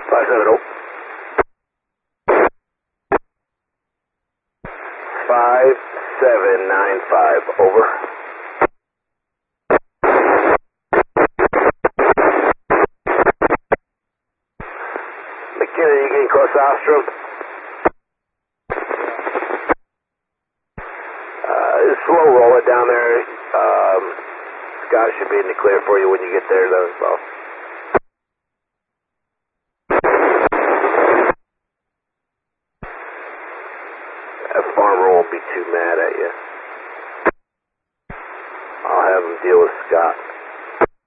570. 5795, over. McKinnon, you getting close to Ostrom? Slow roll it down there. Scott should be in the clear for you when you get there, though, as well. That farmer won't be too mad at you. I'll have him deal with Scott.